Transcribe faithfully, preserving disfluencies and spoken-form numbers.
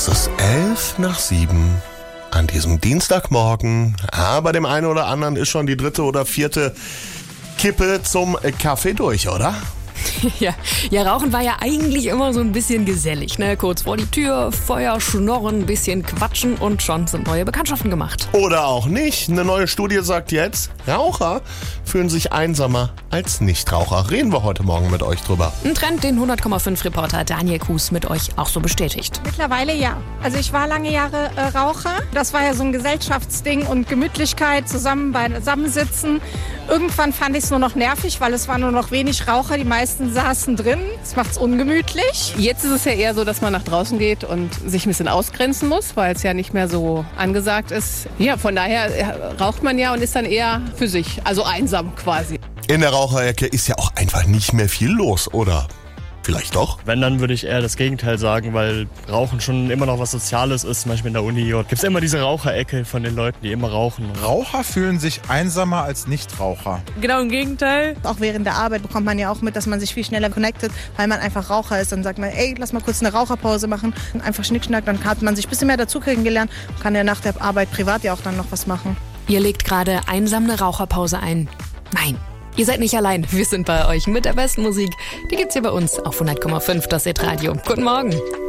Es ist elf nach sieben an diesem Dienstagmorgen. Aber dem einen oder anderen ist schon die dritte oder vierte Kippe zum Kaffee durch, oder? Ja, ja, Rauchen war ja eigentlich immer so ein bisschen gesellig, ne? Kurz vor die Tür, Feuer, Schnorren, ein bisschen quatschen und schon sind neue Bekanntschaften gemacht. Oder auch nicht. Eine neue Studie sagt jetzt, Raucher fühlen sich einsamer als Nichtraucher. Reden wir heute Morgen mit euch drüber. Ein Trend, den hundert Komma fünf Reporter Daniel Kuhs mit euch auch so bestätigt. Mittlerweile ja. Also ich war lange Jahre äh, Raucher. Das war ja so ein Gesellschaftsding und Gemütlichkeit, zusammen beisammensitzen. Irgendwann fand ich es nur noch nervig, weil es waren nur noch wenig Raucher. Die meisten saßen drin. Das macht es ungemütlich. Jetzt ist es ja eher so, dass man nach draußen geht und sich ein bisschen ausgrenzen muss, weil es ja nicht mehr so angesagt ist. Ja, von daher raucht man ja und ist dann eher für sich, also einsam quasi. In der Raucherecke ist ja auch einfach nicht mehr viel los, oder? Vielleicht doch? Wenn, dann würde ich eher das Gegenteil sagen, weil Rauchen schon immer noch was Soziales ist. Zum Beispiel in der Uni gibt es immer diese Raucherecke von den Leuten, die immer rauchen. Raucher fühlen sich einsamer als Nichtraucher. Genau im Gegenteil. Auch während der Arbeit bekommt man ja auch mit, dass man sich viel schneller connectet, weil man einfach Raucher ist. Dann sagt man, ey, lass mal kurz eine Raucherpause machen. Und einfach Schnickschnack, dann hat man sich ein bisschen mehr dazu kennengelernt und kann ja nach der Arbeit privat ja auch dann noch was machen. Ihr legt gerade einsam eine Raucherpause ein. Nein. Ihr seid nicht allein, wir sind bei euch mit der besten Musik. Die gibt's hier bei uns auf hundert Komma fünf, das Hit Radio. Guten Morgen.